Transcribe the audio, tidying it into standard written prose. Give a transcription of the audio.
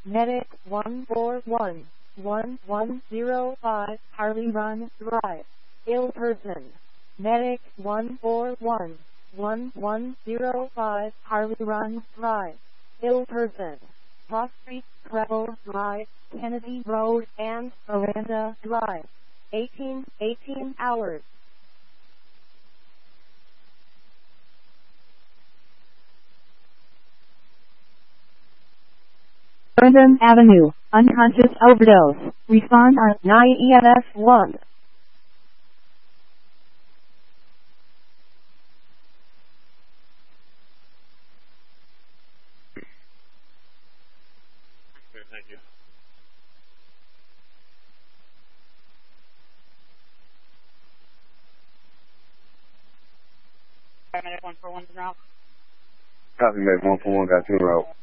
Medic 141-1105 Harley Run Drive. Ill person. Medic 141-1105 Harley Run Drive. Ill person. Cross Street, Preble Drive, Kennedy Road, and Aranda Drive. 18 hours. Arundel Avenue, unconscious overdose. Respond on 9 EMS 1. Okay, thank you. Medic 141 route. Copy, Medic 141 got 2 route.